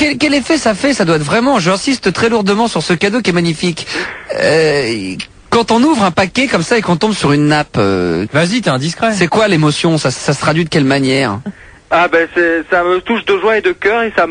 quel effet ça fait? Ça doit être vraiment, j'insiste très lourdement sur ce cadeau qui est magnifique. Quand on ouvre un paquet comme ça et qu'on tombe sur une nappe, Vas-y, t'es indiscret. c'est quoi l'émotion? Ça se traduit de quelle manière? Ah ben ça me touche de joie et de cœur et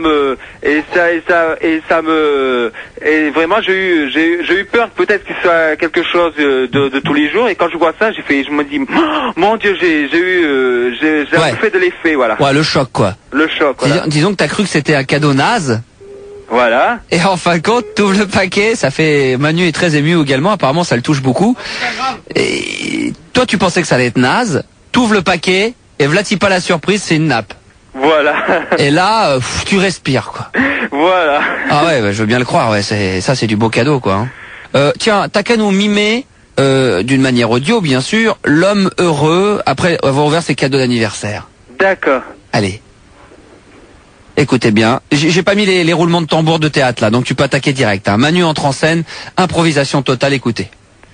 vraiment j'ai eu peur peut-être que ce soit quelque chose de tous les jours, et quand je vois ça je me dis oh, mon Dieu, j'ai fait de l'effet, voilà. Ouais, le choc quoi. Le choc, voilà. Disons que t'as cru que c'était un cadeau naze. Voilà. Et en fin de compte, t'ouvres le paquet, ça fait... Manu est très ému également, apparemment ça le touche beaucoup. Et toi tu pensais que ça allait être naze, t'ouvres le paquet, et v'là-t-il pas la surprise, c'est une nappe. Voilà. Et là, tu respires quoi. Voilà. Ah ouais, je veux bien le croire, ouais, c'est du beau cadeau quoi. Tiens, t'as qu'à nous mimer, d'une manière audio bien sûr, l'homme heureux, après avoir ouvert ses cadeaux d'anniversaire. D'accord. Allez. Écoutez bien, j'ai pas mis les roulements de tambour de théâtre là, donc tu peux attaquer direct. Hein. Manu entre en scène, improvisation totale, écoutez.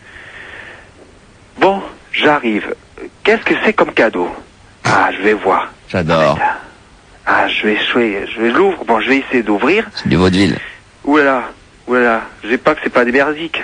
Bon, j'arrive. Qu'est-ce que c'est comme cadeau? Ah, je vais voir. J'adore. Ah, je vais l'ouvrir. Bon, je vais essayer d'ouvrir. C'est du vaudeville. Oulala, j'ai pas que c'est pas des merdiques.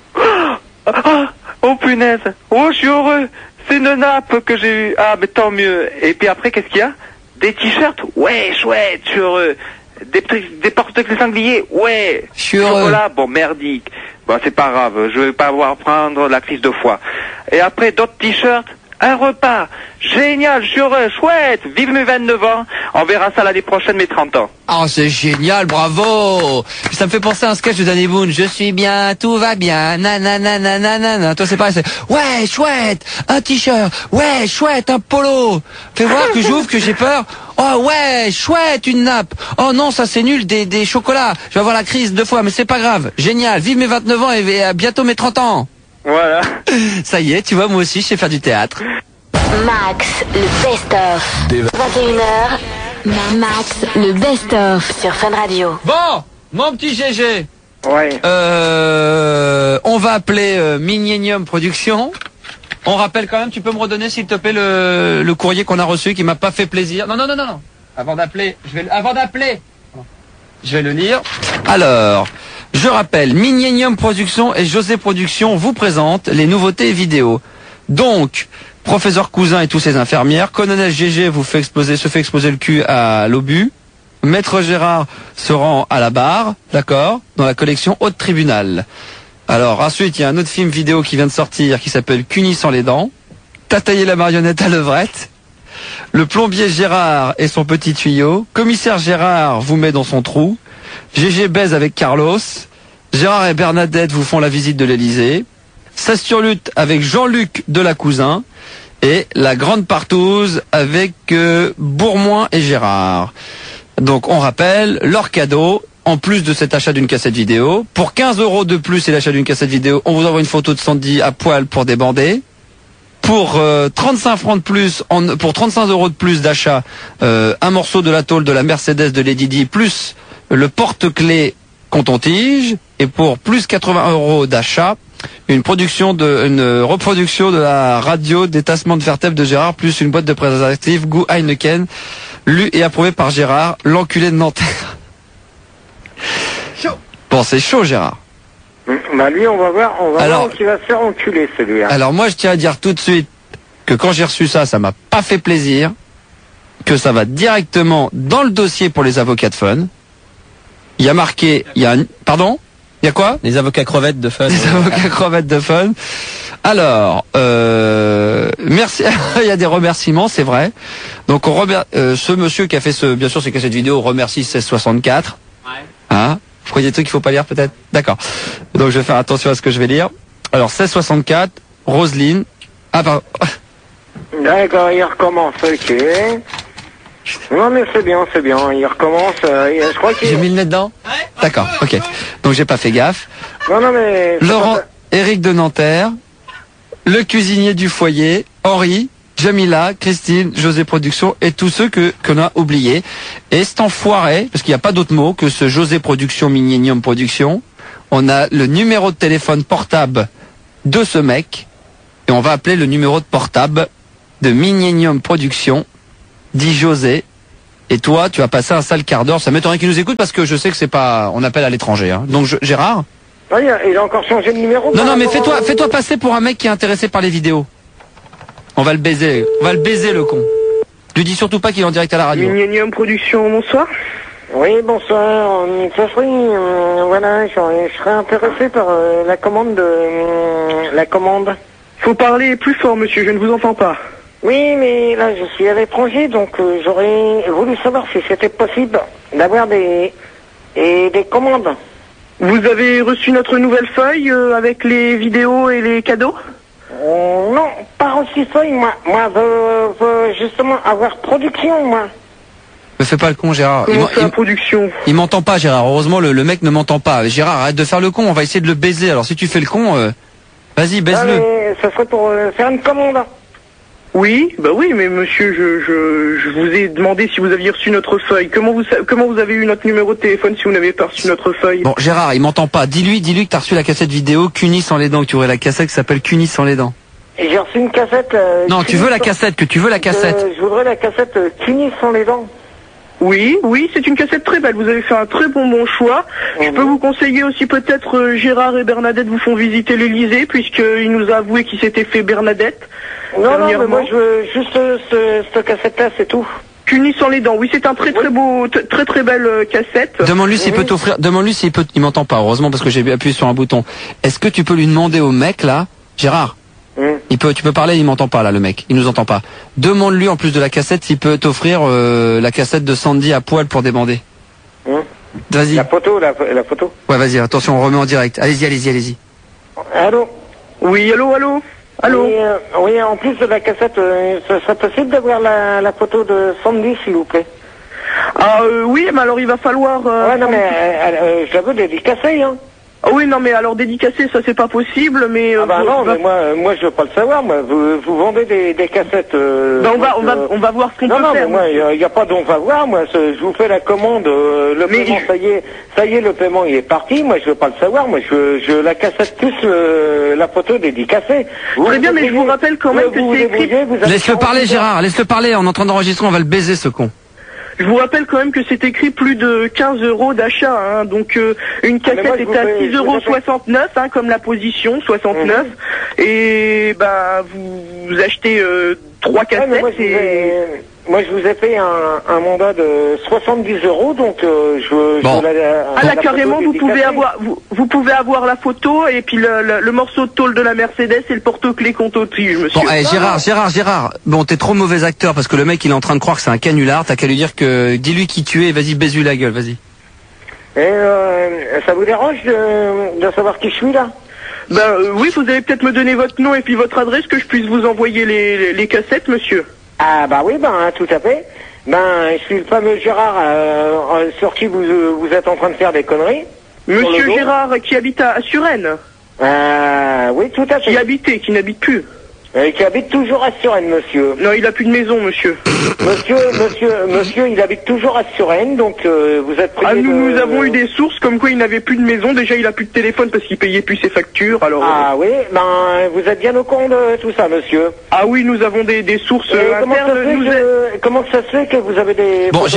Oh punaise. Oh, je suis heureux. C'est une nappe que j'ai eue. Ah, mais tant mieux. Et puis après, qu'est-ce qu'il y a? Des t-shirts? Ouais, chouette, je suis heureux. Des porte-clés sangliers? Ouais. Je suis heureux. Chocolat? Bon, merdique. Bon, c'est pas grave, je vais pas avoir à prendre la crise de foie. Et après, d'autres t-shirts? Un repas. Génial, je suis heureux, chouette. Vive mes 29 ans. On verra ça l'année prochaine, mes 30 ans. Oh, c'est génial, bravo. Ça me fait penser à un sketch de Danny Boone. Je suis bien, tout va bien, nanana. Toi, c'est pareil, c'est ouais, chouette, un t-shirt, ouais, chouette, un polo. Fais voir que j'ouvre, que j'ai peur. Oh ouais, chouette, une nappe. Oh non, ça c'est nul, des chocolats. Je vais avoir la crise 2 fois, mais c'est pas grave. Génial, vive mes 29 ans et à bientôt mes 30 ans. Voilà. Ça y est, tu vois, moi aussi, je sais faire du théâtre. Max, le best-of. 21h, Max, le best-of sur Fun Radio. Bon, mon petit GG. Ouais. On va appeler Millennium Productions. On rappelle quand même, tu peux me redonner s'il te plaît le courrier qu'on a reçu qui m'a pas fait plaisir. Non. Avant d'appeler, je vais le lire. Alors, je rappelle, Millennium Productions et José Productions vous présentent les nouveautés vidéo. Donc, Professeur Cousin et tous ses infirmières, Colonel GG se fait exploser le cul à l'obus, Maître Gérard se rend à la barre, d'accord, dans la collection Haute Tribunal. Alors ensuite, il y a un autre film vidéo qui vient de sortir qui s'appelle Cuny sans les dents, T'as taillé la marionnette à levrette, le plombier Gérard et son petit tuyau, Commissaire Gérard vous met dans son trou, GG baise avec Carlos, Gérard et Bernadette vous font la visite de l'Elysée, Sasturlutte avec Jean-Luc Delacousin, et la grande partouze avec Bourmoin et Gérard. Donc on rappelle, leur cadeau, en plus de cet achat d'une cassette vidéo, pour 15 € de plus et l'achat d'une cassette vidéo, on vous envoie une photo de Sandy à poil pour débander. Pour 35 francs de plus, pour 35 € de plus d'achat, un morceau de la tôle de la Mercedes de Lady Di, plus le porte-clés Conton-Tige, et pour plus 80 € d'achat, une reproduction de la radio des tassements de vertèbres de Gérard, plus une boîte de préservatifs goût Heineken, lu et approuvé par Gérard, l'enculé de Nanterre. Chaud. Bon, c'est chaud, Gérard. Bah lui, on va voir qui va se faire enculer, celui-là. Alors moi, je tiens à dire tout de suite que quand j'ai reçu ça m'a pas fait plaisir, que ça va directement dans le dossier pour les avocats de Fun. Il y a marqué, pardon? Il y a quoi? Les avocats crevettes de Fun. Les avocats crevettes de Fun. Alors, merci. Il y a des remerciements, c'est vrai. Donc, ce monsieur qui a fait bien sûr, ces cassettes vidéo, remercie 1664. Ouais. Hein? Je crois qu'il y a des trucs qu'il faut pas lire, peut-être? D'accord. Donc, je vais faire attention à ce que je vais lire. Alors, 1664, Roselyne. Ah, pardon. D'accord, il recommence, ok. Non mais c'est bien, il recommence, je crois qu'il... J'ai mis le nez dedans? Ouais. D'accord, ok. Donc j'ai pas fait gaffe. Non mais... Laurent, Éric de Nanterre, le cuisinier du foyer, Henri, Jamila, Christine, José Productions et tous ceux qu'on a oubliés. Et cet enfoiré, parce qu'il n'y a pas d'autre mot que ce José Productions, Millennium Productions, on a le numéro de téléphone portable de ce mec, et on va appeler le numéro de portable de Millennium Productions, dit José, Et toi, tu as passé un sale quart d'heure. Ça m'étonnerait qu'il nous écoute parce que je sais que c'est pas, on appelle à l'étranger. Hein. Donc Gérard. Ah, il a encore changé de numéro. Non, mais fais-toi passer pour un mec qui est intéressé par les vidéos. On va le baiser le con. Lui dis surtout pas qu'il est en direct à la radio. Millennium Production, bonsoir. Oui, bonsoir. Ça serait, voilà, je serais intéressé par la commande la commande. Faut parler plus fort, monsieur, je ne vous entends pas. Oui, mais là, je suis à l'étranger, donc j'aurais voulu savoir si c'était possible d'avoir des commandes. Vous avez reçu notre nouvelle feuille avec les vidéos et les cadeaux? Non, pas reçu feuille, moi. Moi, je veux justement avoir production, moi. Me fais pas le con, Gérard. Comment ça, production? Il m'entend pas, Gérard. Heureusement, le mec ne m'entend pas. Gérard, arrête de faire le con. On va essayer de le baiser. Alors, si tu fais le con, vas-y, baise-le. Mais ça serait pour faire une commande. Oui, bah oui, mais monsieur, je vous ai demandé si vous aviez reçu notre feuille. Comment vous avez eu notre numéro de téléphone si vous n'avez pas reçu notre feuille? Bon, Gérard, il m'entend pas. Dis-lui que t'as reçu la cassette vidéo Cuny sans les dents, que tu aurais la cassette qui s'appelle Cuny sans les dents. Et j'ai reçu une cassette... non, tu veux la cassette, je voudrais la cassette Cuny sans les dents. Oui, c'est une cassette très belle. Vous avez fait un très bon choix. Je peux vous conseiller aussi peut-être Gérard et Bernadette vous font visiter l'Elysée puisqu'il nous a avoué qu'il s'était fait Bernadette. Non, mais moi je veux juste cette cassette-là, c'est tout. Cuny sans les dents. Oui, c'est un très beau, très belle cassette. Demande-lui s'il peut t'offrir. Demande-lui s'il peut. Il m'entend pas. Heureusement parce que j'ai appuyé sur un bouton. Est-ce que tu peux lui demander au mec là, Gérard? Tu peux parler, il m'entend pas là, le mec. Il nous entend pas. Demande-lui en plus de la cassette s'il peut t'offrir la cassette de Sandy à poil pour débander. Vas-y. La photo. Ouais, vas-y. Attention, on remet en direct. Allez-y. Allô. Oui, allô. Oui, en plus de la cassette, ce serait possible d'avoir la photo de Sandy, s'il vous plaît. Ah oui, mais alors il va falloir... ouais, non, mais je la veux dédicacée, hein. Ah oui, non, mais alors dédicacer, ça c'est pas possible, mais... mais moi je veux pas le savoir, moi. Vous vendez des cassettes... on va voir ce qu'on peut faire. Non, mais moi, il n'y a pas d'on va voir, moi. Je vous fais la commande, le paiement, ça y est, le paiement, il est parti. Moi, je veux pas le savoir. Moi, je la cassette plus la photo dédicacée. Très bien, mais je vous rappelle quand même que c'est écrit... Laisse-le parler, Gérard, laisse-le parler. On est en train d'enregistrer, on va le baiser, ce con. Je vous rappelle quand même que c'est écrit plus de 15 € d'achat, hein, donc une cassette est à 6,69 €, hein, comme la position, 69, et bah vous achetez 3 cassettes Moi je vous ai fait un mandat de 70 €, donc carrément vous pouvez avoir la photo et puis le morceau de tôle de la Mercedes et le porte-clés compte-tige, monsieur. Bon, Gérard, bon, t'es trop mauvais acteur parce que le mec il est en train de croire que c'est un canular, t'as qu'à lui dire que, dis-lui qui tu es, vas-y, baise-lui la gueule, vas-y. Et ça vous dérange de savoir qui je suis là? Oui, vous allez peut-être me donner votre nom et puis votre adresse que je puisse vous envoyer les cassettes, monsieur. Ah bah oui, tout à fait. Je suis le fameux Gérard sur qui vous êtes en train de faire des conneries. Monsieur Gérard qui habite à Suresnes. Oui, tout à fait. Qui n'habite plus. Qui habite toujours à Suresnes, monsieur. Non, il a plus de maison, monsieur. Monsieur, il habite toujours à Suresnes, donc vous êtes prié nous avons eu des sources comme quoi il n'avait plus de maison. Déjà, il a plus de téléphone parce qu'il payait plus ses factures. Alors. Ah oui, vous êtes bien au courant de tout ça, monsieur. Ah oui, nous avons des sources internes. Comment ça se fait que vous avez des... Bon,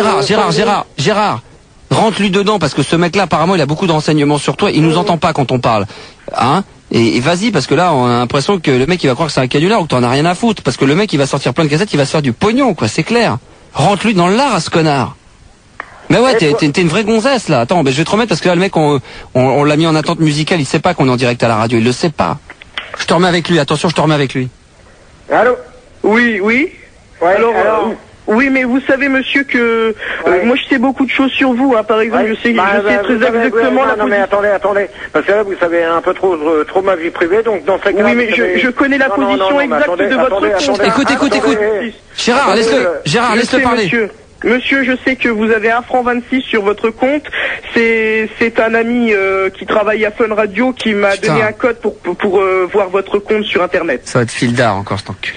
Gérard, rentre-lui dedans parce que ce mec-là, apparemment, il a beaucoup de renseignements sur toi. Il nous entend pas quand on parle, hein. Et vas-y, parce que là, on a l'impression que le mec, il va croire que c'est un canular ou que t'en as rien à foutre. Parce que le mec, il va sortir plein de cassettes, il va se faire du pognon, quoi, c'est clair. Rentre-lui dans l'art à ce connard. Mais ouais, t'es une vraie gonzesse, là. Attends, je vais te remettre parce que là, le mec, on l'a mis en attente musicale, il sait pas qu'on est en direct à la radio, il le sait pas. Je te remets avec lui, attention, je te remets avec lui. Allô? Oui. Ouais, alors... Oui, mais vous savez, monsieur, que moi je sais beaucoup de choses sur vous. Hein. Par exemple, je sais très exactement la position. Non, mais attendez, parce que là, vous savez un peu trop ma vie privée, donc dans ce cas. Oui, mais je connais la position exacte de votre compte. Écoute. Gérard, laisse-le parler. Monsieur, je sais que vous avez 1,26 € sur votre compte. C'est un ami qui travaille à Fun Radio qui m'a donné un code pour voir votre compte sur Internet. Ça va être Fildar encore, cet enculé.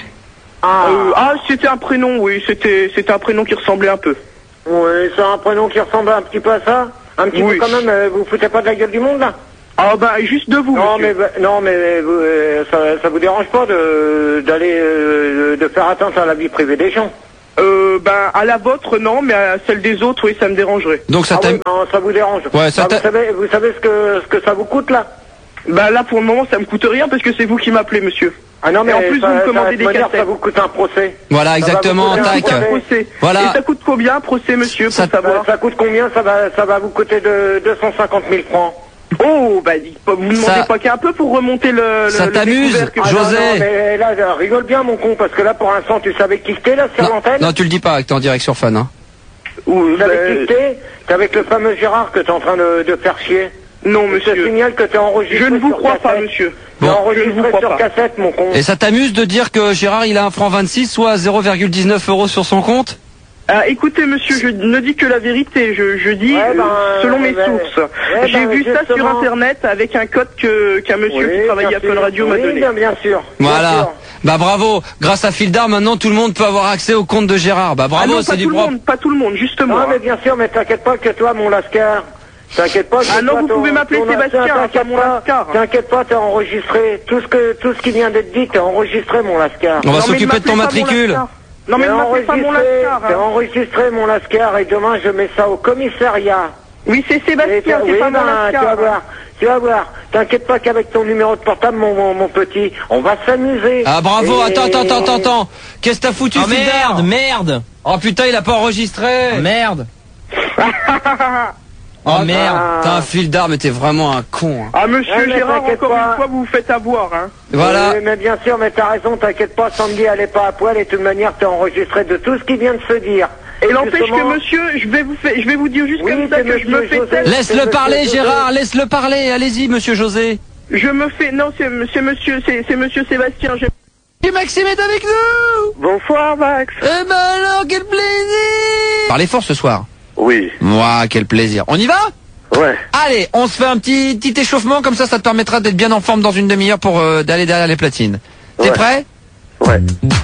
C'était un prénom, oui, c'était un prénom qui ressemblait un peu. Oui, c'est un prénom qui ressemble un petit peu à ça. Un petit peu quand même, vous foutez pas de la gueule du monde, là? Juste de vous, monsieur. Mais ça vous dérange pas de faire attention à la vie privée des gens? À la vôtre, non, mais à celle des autres, oui, ça me dérangerait. Donc ça oui, non, ça vous dérange. Ouais, ça vous savez ce que ça vous coûte, là? Là, pour le moment, ça me coûte rien parce que c'est vous qui m'appelez, monsieur. Ah non, mais en plus, vous me commandez des cassettes. Ça vous coûte un procès. Voilà, exactement, tac. Voilà. Et ça coûte combien, un procès, monsieur, pour savoir? Ça coûte combien? Ça va vous coûter de 250 000 francs. Oh, vous ne demandez pas qu'un peu pour remonter le... Ça t'amuse, José? Non, mais là, rigole bien, mon con, parce que là, pour l'instant, tu savais qui t'es, là, sur l'antenne? Non, tu le dis pas, que t'es en direct sur Fun, hein. Vous savez qui t'es? T'es avec le fameux Gérard que t'es en train de faire chier. Non, monsieur. Je te signale que t'es enregistré. Je ne vous crois pas, monsieur. T'es enregistré sur cassette, mon con. Et ça t'amuse de dire que Gérard, il a 1 franc 26, soit 0,19 € sur son compte? Écoutez, monsieur, je ne dis que la vérité. Je dis selon mes sources. J'ai vu ça sur Internet avec un code qu'un monsieur qui travaillait à Fun Radio m'a donné. Bien sûr. Voilà. Bravo. Grâce à Fildar, maintenant tout le monde peut avoir accès au compte de Gérard. Bravo, c'est du propre. Pas tout le monde, justement. Non, mais bien sûr, mais t'inquiète pas que toi, mon Lascar. T'inquiète pas. Ah non, vous pouvez m'appeler Sébastien, pas mon Lascar. T'inquiète pas, t'es enregistré. Tout ce qui vient d'être dit, t'es enregistré, mon Lascar. On va s'occuper de ton matricule. Non, mais ne m'appelez pas mon Lascar. T'es enregistré, mon Lascar, et demain je mets ça au commissariat. Oui, c'est Sébastien, c'est pas mon Lascar. Tu vas voir. T'inquiète pas qu'avec ton numéro de portable, mon petit, on va s'amuser. Ah bravo, attends. Qu'est-ce que t'as foutu, Fildar? Merde. Oh putain, il a pas enregistré. Merde. Oh merde, t'as un Fildar, mais t'es vraiment un con. Hein. Ah monsieur Gérard, encore une fois, vous vous faites avoir, hein. Voilà. Oui, mais bien sûr, mais t'as raison, t'inquiète pas, Sandy, elle est pas à poil, et de toute manière, t'es enregistré de tout ce qui vient de se dire. Et l'empêche que monsieur, je vais vous dire juste comme ça que je me fais tel... Laisse-le parler, Gérard, laisse-le parler, allez-y, monsieur José. Je me fais... Non, c'est monsieur Sébastien, Et Maxime est avec nous. Bonsoir, Max. Eh ben alors, quel plaisir. Parlez fort ce soir. Oui. Moi, quel plaisir. On y va? Ouais. Allez, on se fait un petit échauffement, comme ça te permettra d'être bien en forme dans une demi-heure pour d'aller derrière les platines. T'es prêt? Ouais.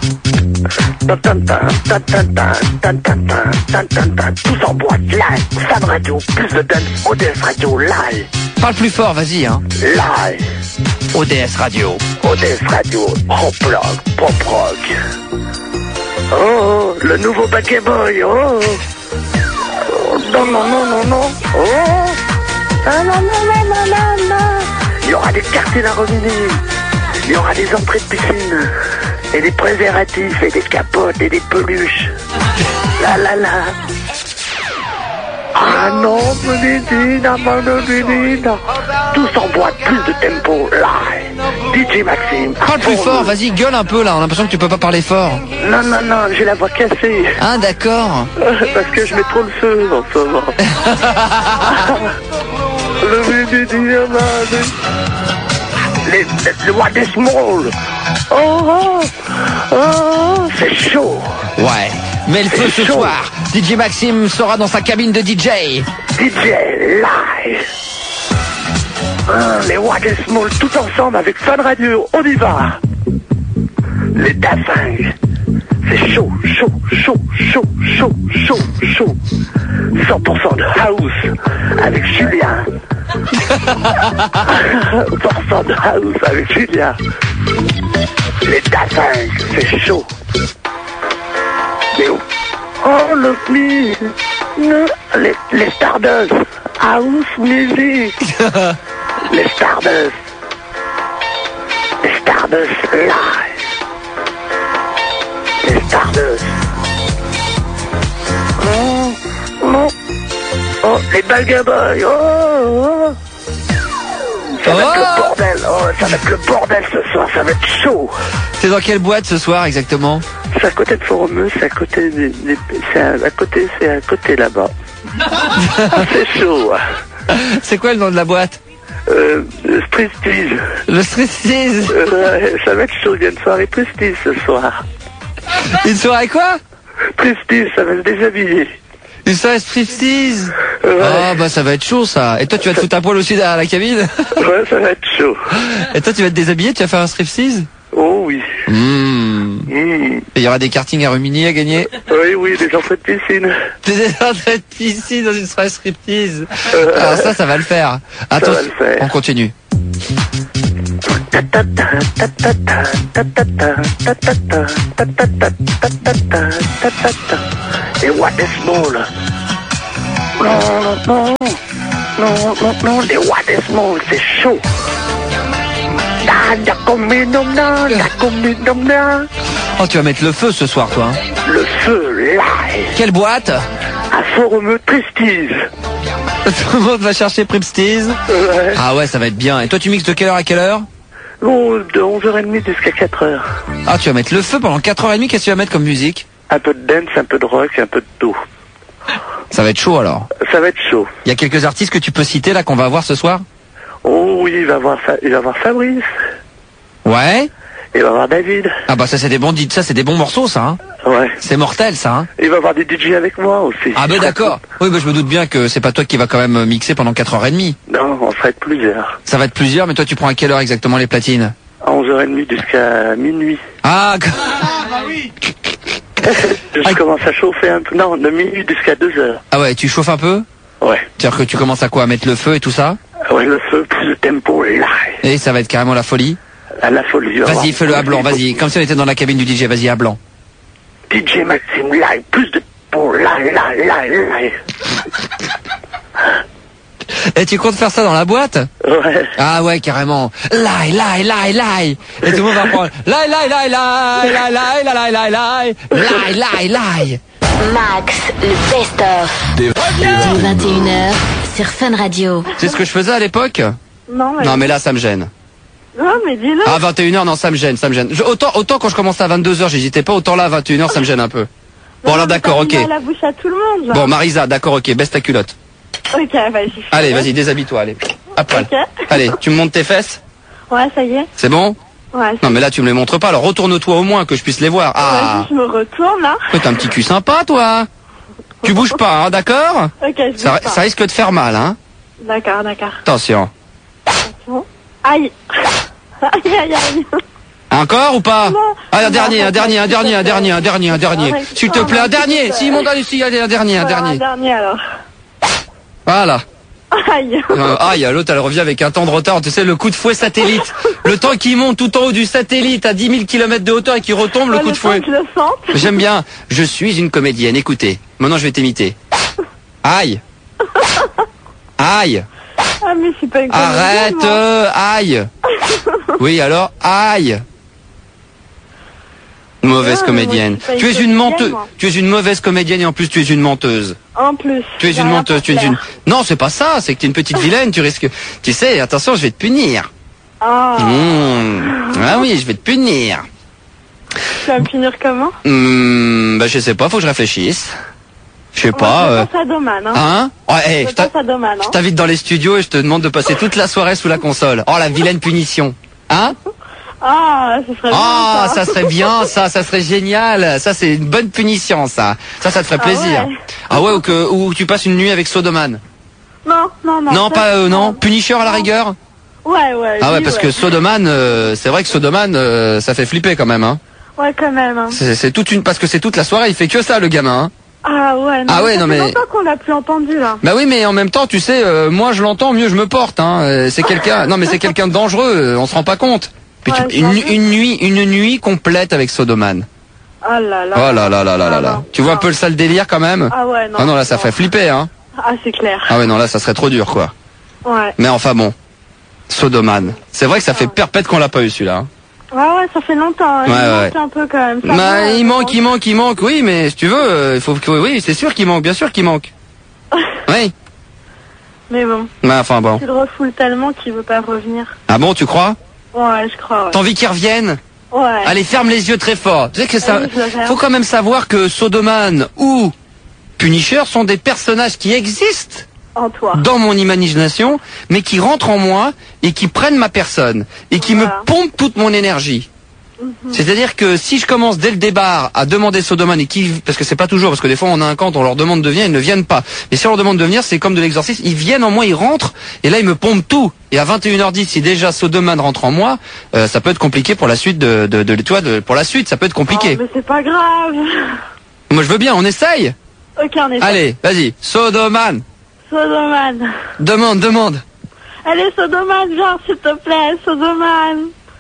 Tous en boîte live, Fun Radio, plus de dance, ODS Radio live. Parle plus fort, vas-y, hein. Live. ODS Radio. ODS Radio, rock blog, pop rock. Oh, le nouveau Backstreet Boy, oh. Non. Oh. Ah, non. Il y aura des cartels à reminer. Il y aura des entrées de piscine. Et des préservatifs, et des capotes, et des peluches. La. Ah non, menina. Tous en boîte, plus de tempo, live. DJ Maxime. Parle plus fort, vas-y, gueule un peu là, on a l'impression que tu peux pas parler fort. Non, j'ai la voix cassée. Ah d'accord. Parce que je mets trop le feu en ce moment. Le What is Small. Oh, c'est chaud. Ouais, mais le feu ce soir. DJ Maxime sera dans sa cabine de DJ. DJ live. Les What is Small tout ensemble avec Fun Radio. On y va. Les Dafingues. C'est chaud. 100% de house avec Julien. 100% de house avec Julien. Les Dafingues, c'est chaud. Oh, look me. Les Stardust. House music. Les Stardust. Live. Les Stardust. Oh, les Bagger Boys. Oh. Ça va être le bordel. Oh, ça va être le bordel ce soir. Ça va être chaud. T'es dans quelle boîte ce soir exactement? C'est à côté de Foromeux, c'est à côté c'est à côté là-bas. C'est chaud. C'est quoi le nom de la boîte? Prestige. Le Prestige. Ça va être chaud, il y a une soirée Prestige ce soir. Une soirée quoi? Prestige, ça va se déshabiller. Une soirée striptease. Ah bah ça va être chaud ça. Et toi tu vas te foutre à poil aussi derrière la cabine? Ouais, ça va être chaud. Et toi tu vas te déshabiller, tu vas faire un striptease? Oh oui. Et il y aura des kartings à Rumini à gagner? Oui, des entrées de piscine. Des entrées de piscine dans une soirée striptease. Alors ça va le faire. Attends, ça va le faire. On continue. Et what is small? Non, les what is small, c'est chaud. Oh, tu vas mettre le feu ce soir, toi. Hein. Le feu, live. Quelle boîte? À Forum Prestige. Tout le monde va chercher Pripstease. Ouais. Ah ouais, ça va être bien. Et toi, tu mixes de quelle heure à quelle heure? Bon, de 11h30 jusqu'à 4h. Ah, tu vas mettre le feu pendant 4h30. Qu'est-ce que tu vas mettre comme musique? Un peu de dance, un peu de rock, un peu de tout. Ça va être chaud alors. Ça va être chaud. Il y a quelques artistes que tu peux citer là qu'on va avoir ce soir? Oh oui, il va voir Fabrice. Ouais. Il va voir David. Ah bah ça c'est des bons morceaux ça. Hein. Ouais. C'est mortel ça. Hein. Il va voir des DJ avec moi aussi. Ah bah d'accord. Oui, bah je me doute bien que c'est pas toi qui va quand même mixer pendant 4h30. Non, on sera être plusieurs. Ça va être plusieurs, mais toi tu prends à quelle heure exactement les platines? À 11h30 jusqu'à minuit. Ah bah oui. Je commence à chauffer un peu. Non, de minuit jusqu'à 2h. Ah ouais, tu chauffes un peu? Ouais. C'est-à-dire que tu commences à quoi? À mettre le feu et tout ça? Ouais, le feu, plus de tempo, live. Et ça va être carrément la folie? À la folie. Vas-y, fais-le à blanc, vas-y. Comme si on était dans la cabine du DJ, vas-y à blanc. DJ Maxime live, plus de tempo, live. Et tu comptes faire ça dans la boîte? Ouais. Ah ouais, carrément. Lie. Et tout le monde va prendre lie. Max, le best-of. De 21h sur Fun Radio. C'est ce que je faisais à l'époque? Non, mais... Non, mais là, ça me gêne. Non, mais dis-le. À 21h, non, ça me gêne. Autant quand je commençais à 22h, j'hésitais pas, autant là, à 21h, ça me gêne un peu. Bon, alors d'accord, ok. À la bouche à tout le monde, genre. Bon, Marisa, d'accord, ok, baisse ta culotte. Ok, vas-y. Allez, vas-y, déshabille-toi, allez. À poil. Ok. Allez, tu me montes tes fesses? Ouais, ça y est. C'est bon? Ouais. Non, mais là, tu me les montres pas, alors retourne-toi au moins, que je puisse les voir. Ah. Vas-y, je me retourne, là. T'as un petit cul sympa, toi. Tu bouges pas, hein, d'accord? Ok, je bouge Ça pas. risque de faire mal, hein. D'accord. Attention. Attention. Aïe. Aïe. Encore ou pas? Non. Ah, un Non, dernier. Arrête. S'il te plaît, un dernier. Si, mon dernier, si, allez, un dernier. Un dernier, alors. Voilà. Aïe. Aïe, l'autre, elle revient avec un temps de retard. Tu sais, le coup de fouet satellite. Le temps qui monte tout en haut du satellite à 10 000 km de hauteur et qui retombe, le coup de fouet. Je le sens. J'aime bien. Je suis une comédienne. Écoutez. Maintenant, je vais t'imiter. Aïe. Aïe. Ah, mais je suis pas une comédienne, Arrête. moi. Aïe. Oui, alors, aïe. Mauvaise Ah, comédienne. moi, je suis pas Tu es une une comédienne, menteuse. moi. Tu es une mauvaise comédienne et en plus tu es une menteuse. En plus. Tu es j'ai une rien menteuse. pour Tu es faire. une. Non, c'est pas ça. C'est que tu es une petite vilaine. Tu risques. Tu sais, attention, je vais te punir. Ah. Ah oui, je vais te punir. Tu vas me punir comment? Bah je sais pas. Faut que je réfléchisse. Je sais Ouais, pas. je pense à Doman, hein. Hein? Ouais, hey, Je pense à Doman, je hein. t'invite dans les studios et je te demande de passer toute la soirée sous la console. Oh la vilaine punition. Hein? Ah, ce serait Ah, bien, ça serait bien, ça serait génial. Ça, c'est une bonne punition, ça. Ça te ferait Ah plaisir. ouais. Ah ouais, ou tu passes une nuit avec Sodoman. Non. Non, ça, pas, non. non. Punisher à la rigueur? Ouais. Ah ouais, lui, parce que Sodoman, c'est vrai que Sodoman, ça fait flipper quand même, hein. Ouais, quand même, hein. C'est parce que c'est toute la soirée, il fait que ça, le gamin, hein. Ah ouais, non. Ah ouais, ça non, fait mais- longtemps qu'on l'a plus entendu, là. Bah oui, mais en même temps, tu sais, moi je l'entends, mieux je me porte, hein. C'est quelqu'un, non mais c'est quelqu'un de dangereux, on se rend pas compte. Puis Ouais, une nuit complète avec Sodoman. Ah là là. Oh là là là là là là. non. Tu vois un peu le sale délire quand même? Ah ouais, non. Ah non, là ça ferait flipper, hein. Ah, c'est clair. Ah ouais, non, là ça serait trop dur, quoi. Ouais. Mais enfin bon, Sodoman. C'est vrai que ça fait perpète qu'on l'a pas eu celui-là. Hein. Ouais, ça fait longtemps. Hein. Ouais, Il ouais. manque un peu quand même. Ça Bah, va, il manque, oui, mais si tu veux, il faut que, oui, c'est sûr qu'il manque, bien sûr qu'il manque. Oui. Mais bon, Mais enfin bon. tu le refoules tellement qu'il veut pas revenir. Ah bon, tu crois? Ouais, je crois, ouais. T'as envie qu'il revienne? Ouais. Allez, ferme les yeux très fort. Tu sais que ça, Allez, je le ferme. faut quand même savoir que Sodoman ou Punisher sont des personnages qui existent En toi. dans mon imagination, mais qui rentrent en moi et qui prennent ma personne et qui Voilà. me pompent toute mon énergie. C'est-à-dire que si je commence dès le départ à demander Sodoman et parce que c'est pas toujours, parce que des fois on a un camp, on leur demande de venir, ils ne viennent pas. Mais si on leur demande de venir, c'est comme de l'exorcisme, ils viennent en moi, ils rentrent, et là ils me pompent tout. Et à 21h10, si déjà Sodoman rentre en moi, ça peut être compliqué pour la suite pour la suite, ça peut être compliqué. Oh, mais c'est pas grave. Moi je veux bien, on essaye. Ok, on est Allez, vas-y, Sodoman, Sodoman. demande. Allez, Sodoman, viens, s'il te plaît, Sodoman.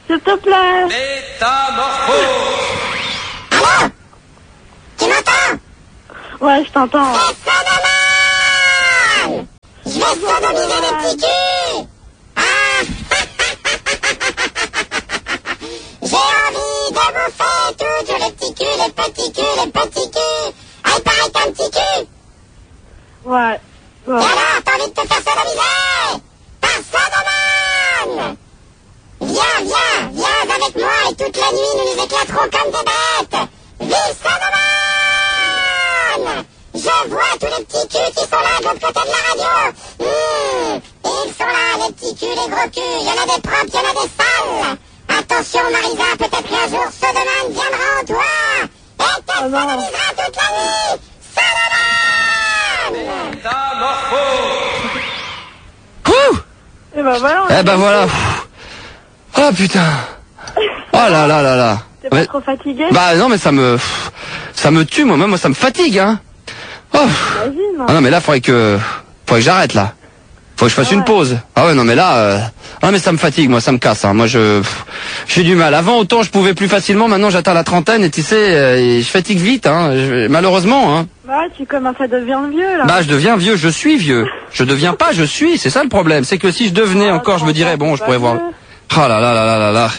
S'il te plaît. Métamorphose. Allô? Tu m'entends? Ouais, je t'entends. C'est Sodoman! Je vais sodomiser les petits culs! Ah! J'ai envie de bouffer tous les petits culs, les petits culs, les petits culs! Ah, il paraît qu'un petit cul! Ouais. Et alors, t'as envie de te faire sodomiser? Par Sodoman! Viens avec moi et toute la nuit nous nous éclaterons comme des bêtes! Vive Sodoman! Je vois tous les petits culs qui sont là de l'autre côté de la radio! Ils sont là, les petits culs, les gros culs! Il y en a des propres, il y en a des sales! Attention Marisa, peut-être qu'un jour Sodoman viendra en toi! Et te sodomisera toute la nuit! Sodoman! Ouh. Et bah voilà. Eh ben voilà. Oh putain. Oh là là là là. T'es pas trop fatigué? Bah non mais ça me tue moi-même, moi ça me fatigue hein. Oh. Imagine. Ah non mais là faudrait que j'arrête là. Faut que je fasse une pause. Ah ouais non mais là ah mais ça me fatigue moi, ça me casse hein. Moi j'ai du mal. Avant autant je pouvais plus facilement, maintenant j'atteins la trentaine et tu sais je fatigue vite hein, malheureusement hein. Bah tu commences à devenir vieux là. Bah je deviens vieux, je suis vieux. Je deviens pas, je suis, c'est ça le problème. C'est que si je devenais encore, je me dirais bon, je pourrais voir. Oh là là là là là là.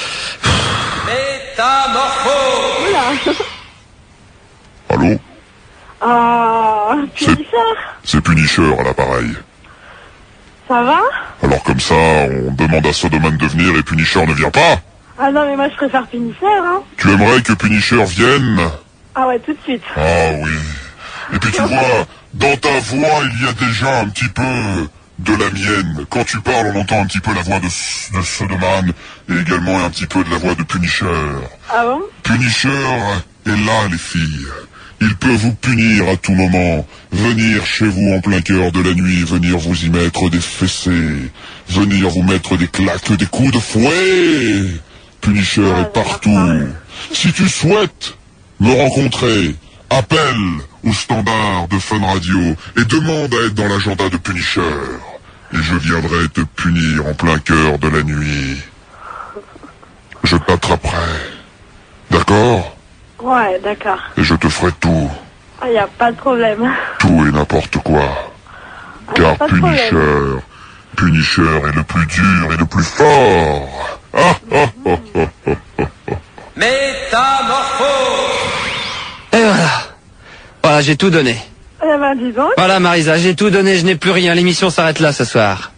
Métamorphose. Allô? Ah, Punisher. C'est Punisher à l'appareil. Ça va? Alors comme ça, on demande à Sodoman de venir et Punisher ne vient pas? Ah non mais moi je préfère Punisher hein. Tu aimerais que Punisher vienne? Ah ouais, tout de suite. Ah oui. Et puis tu vois, dans ta voix, il y a déjà un petit peu de la mienne. Quand tu parles, on entend un petit peu la voix de Sodoman et également un petit peu de la voix de Punisher. Ah bon? Punisher est là, les filles. Il peut vous punir à tout moment, venir chez vous en plein cœur de la nuit, venir vous y mettre des fessées, venir vous mettre des claques, des coups de fouet. Punisher est partout. Si tu souhaites me rencontrer, appelle au standard de Fun Radio et demande à être dans l'agenda de Punisher. Et je viendrai te punir en plein cœur de la nuit. Je t'attraperai. D'accord ? Ouais, d'accord. Et je te ferai tout. Ah, y a pas de problème. Tout et n'importe quoi. Car Punisher est le plus dur et le plus fort. Métamorphose. Et voilà. Voilà, j'ai tout donné. Eh ben, dis donc. Voilà Marisa, j'ai tout donné, je n'ai plus rien. L'émission s'arrête là ce soir.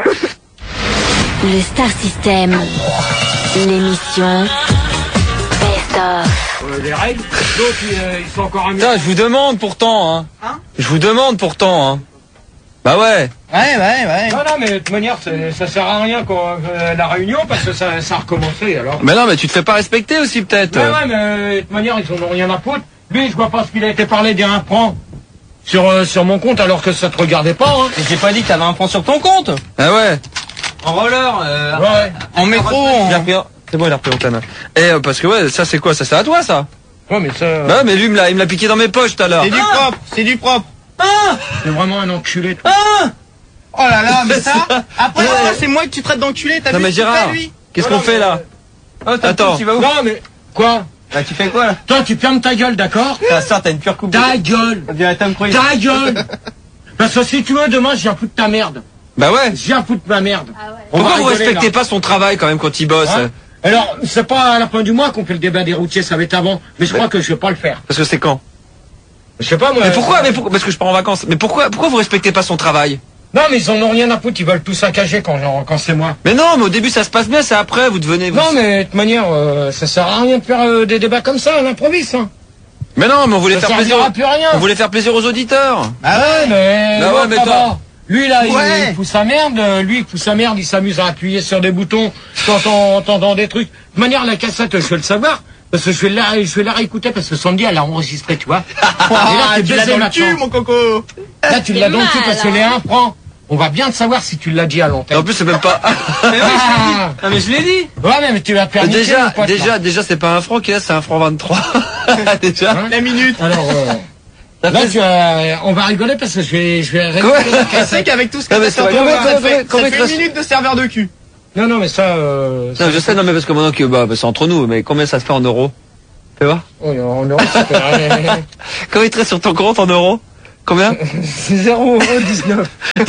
Le Star System. L'émission Best of. Les règles, d'autres ils sont encore amusés. Je vous demande pourtant, hein. Je vous demande pourtant, hein. Bah ouais. Ouais. Non, mais de toute manière, ça sert à rien la réunion parce que ça a recommencé alors. Mais non, mais tu te fais pas respecter aussi peut-être. Ouais, mais de toute manière, ils en ont rien à foutre. Lui, je vois pas ce qu'il a été parlé des 1 franc sur mon compte alors que ça te regardait pas, hein. Et j'ai pas dit que t'avais 1 franc sur ton compte. Ah ouais. En roller, ouais. En métro, C'est bon, il a repris l'antenne. Et parce que ouais, ça c'est quoi? Ça c'est à toi ça? Ouais, mais ça... Ouais, mais lui il me l'a piqué dans mes poches tout à l'heure. c'est du propre. C'est vraiment un enculé. Oh là là, mais ça. Après, c'est moi que tu traites d'enculé, t'as Non vu mais ce qu'il Gérard, fait, lui. qu'est-ce qu'on fait là? Attends. Tu vas où? Non, mais... Quoi? Bah, tu fais quoi, là? Toi, tu fermes ta gueule, d'accord? T'as une pure coupe. Ta gueule! On dirait Tom Cruise. Ta gueule! Parce que si tu veux, demain, je viens foutre ta merde. Bah ouais. Je viens foutre ma merde. Pourquoi vous respectez pas son travail quand même quand il bosse? Hein? Alors, c'est pas à la fin du mois qu'on fait le débat des routiers, ça va être avant. Mais je crois que je vais pas le faire. Parce que c'est quand? Je sais pas, moi. Mais pourquoi? Parce que je pars en vacances. Mais pourquoi vous respectez pas son travail? Non, mais ils en ont rien à foutre, ils veulent tout saccager quand c'est moi. Mais non, mais au début ça se passe bien, c'est après, vous devenez... Non, mais de toute manière, ça sert à rien de faire des débats comme ça, à l'improviste, hein. Mais non, mais on voulait faire plaisir... plus rien. On voulait faire plaisir aux auditeurs. Ah ouais, mais... Bah ouais, mais toi... Lui, là, il fout sa merde, il s'amuse à appuyer sur des boutons, en entendant des trucs. De toute manière, la cassette, je vais le savoir, parce que je vais la réécouter, parce que samedi, elle a enregistré, tu vois. Et là, tu l'as dans le cul, mon coco. Là, tu l'as dans le cul, parce que les 1 franc, on va bien te savoir si tu l'as dit à l'antenne. En plus, c'est même pas... Ah, mais je l'ai dit. Ouais, mais tu vas faire Déjà, c'est pas 1 franc qui est là, c'est 1 franc 23. Déjà. Hein? La minute. Alors, là, on va rigoler parce que je vais rigoler. Tu sais qu'avec tout ce que t'as fait, ça fait 1 minute de serveur de cul. Non, mais ça... non, je sais, non, mais parce que maintenant que, c'est entre nous, mais combien ça se fait en euros? Fais voir. Oui, en euros, ça fait rien. Comment il te reste sur ton compte en euros? Combien? 0,19.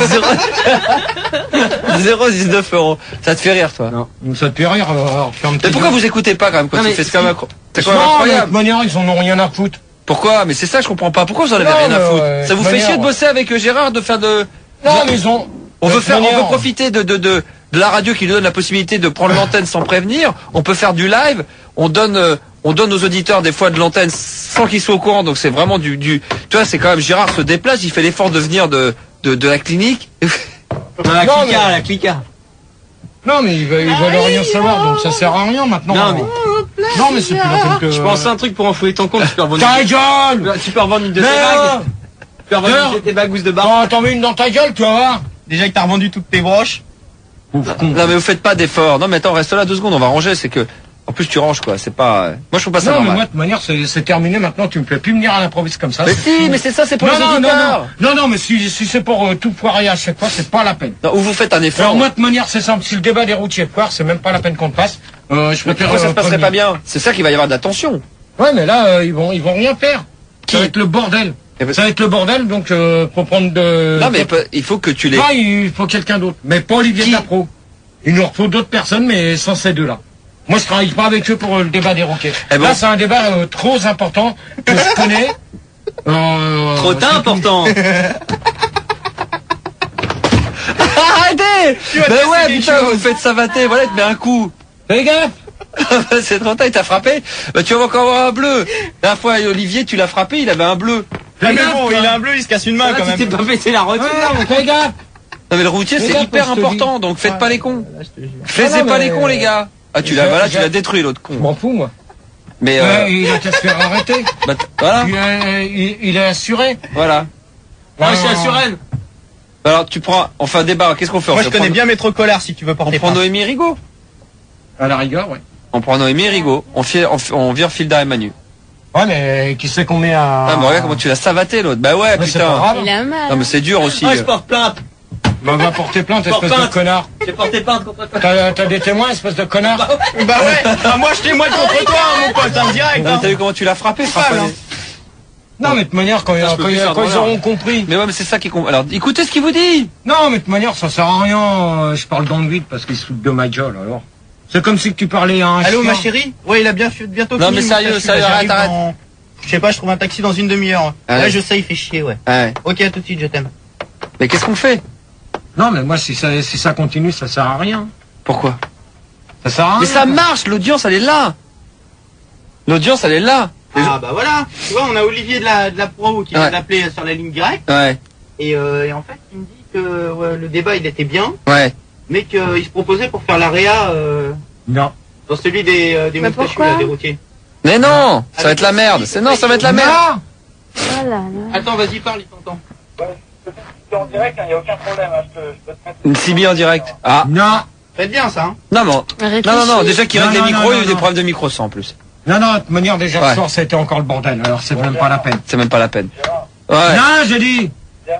0,19 €. Ça te fait rire, toi? Non, ça te fait rire. Mais pourquoi vous écoutez pas quand même quand tu fais ce comme c'est quand même incroyable. De toute manière, ils en ont rien à foutre. Pourquoi? Mais c'est ça, je comprends pas. Pourquoi vous en avez rien à foutre? Ça vous fait chier de bosser avec Gérard, de faire de... Non, mais ils ont... On veut profiter de la radio qui nous donne la possibilité de prendre l'antenne sans prévenir. On peut faire du live. On donne aux auditeurs des fois de l'antenne sans qu'ils soient au courant. Donc c'est vraiment du. Tu vois, c'est quand même Gérard se déplace. Il fait l'effort de venir de la clinique. La clica. Non, mais ils veulent rien savoir. Donc ça sert à rien maintenant. Non, mais c'est plus la peine que... Je pense à un truc pour enfouler ton compte. Tu peux revendre une de tes bagues. Tu peux revendre une de tes bagues de barre. T'en mets une dans ta gueule, tu vas voir. Déjà que t'as revendu toutes tes broches. Non, mais vous faites pas d'efforts. Non, mais attends, reste là 2 secondes. On va ranger. C'est que... En plus, tu ranges, quoi. C'est pas... Moi, je trouve pas ça normal. Non, mais moi, de toute manière, c'est terminé. Maintenant, tu me fais plus venir à l'improviste comme ça. Mais si, mais c'est ça, c'est pour les auditeurs. Non, mais si c'est pour tout foirer à chaque fois, c'est pas la peine. Non, ou vous faites un effort. Alors, moi, de toute manière, c'est simple. Si le débat des routiers foire, c'est même pas la peine qu'on le fasse. Je préfère... Pourquoi ça se passerait pas bien? C'est ça qu'il va y avoir de la tension. Ouais, mais là, ils vont rien faire. Ça va être le bordel. Ça va être le bordel, donc faut prendre de... Non, mais il faut que tu les... Non, il faut quelqu'un d'autre. Mais pas Olivier Tapro. Il nous faut d'autres personnes, mais sans ces deux-là. Moi, je travaille pas avec eux pour le débat des roquets. Là, c'est un débat trop important que je connais. Trop important. Arrêtez! Mais ouais, putain, vous faites savater. Voilà, il te met un coup. Fais gaffe! C'est trop tard, il t'a frappé. Bah, tu vas encore avoir un bleu. La fois, Olivier, tu l'as frappé, il avait un bleu. Mais bon, il a un bleu, il se casse une main quand même. Tu t'es pas pété la routière. Fais gaffe! Non, mais le routier, c'est hyper important, donc faites pas les cons. Faites pas les cons, les gars. Ah, tu l'as détruit, l'autre con. Je m'en fous, moi. Mais il a qu'à se faire arrêter. Bah, voilà. Il est assuré. Voilà. Moi, je suis assuré. Alors, on fait un débat. Qu'est-ce qu'on fait? Moi, je connais bien Maître Collard, si tu veux porter. On prend Noémie Rigaud. À la rigueur, ouais. On prend Noémie Rigaud. On vire Filda et Manu. Ouais, mais qui c'est qu'on met à... Ah, mais regarde comment tu l'as savaté, l'autre. Bah ouais, putain. Il a mal. Non, mais c'est dur aussi. Moi, je porte plainte. Bah, va porter plainte, espèce de connard. J'ai porté plainte contre toi. T'as des témoins, espèce de connard? Bah ouais. Moi, je témoigne contre toi, mon pote, en direct. T'as vu comment tu l'as frappé, Non, mais de toute manière, quand ils auront compris. Mais ouais, mais c'est ça qui est... Alors, écoutez ce qu'il vous dit. Non, mais de toute manière, ça sert à rien. Je parle dans le vide parce qu'ils se foutent de ma gueule, alors. C'est comme si tu parlais à un Allô, chien. ma chérie? Ouais, il a bientôt fini. Non, mais sérieux, arrête. Je sais pas, je trouve un taxi dans une demi-heure. Ouais, je sais, il fait chier, ouais. Ok, à tout de suite, je t'aime. Mais qu'est-ce qu'on fait? Non, mais moi, si ça continue, ça sert à rien. Pourquoi? Ça sert à rien. Mais ça marche, l'audience, elle est là. L'audience, elle est là. Ah, bah voilà. Tu vois, on a Olivier de la Pro qui vient d'appeler sur la ligne directe. Ouais. Et en fait, il me dit que le débat, il était bien. Ouais. Mais qu'il se proposait pour faire l'AREA non. Dans celui des moustachus, des routiers. Mais non, ça va être la merde. Ça va être la merde. Voilà. Attends, vas-y, parle, il t'entend. En direct, il n'y a aucun problème. Je peux te mettre... Une CB en direct. Ah. Non. Faites bien ça. Hein. Non, déjà qu'il règle les micros, il y a eu des problèmes de micro sans en plus. Non, de toute manière, déjà ce soir, ça a été encore le bordel. Alors, c'est même pas la peine. C'est même pas la peine. Ouais. Non, j'ai dit.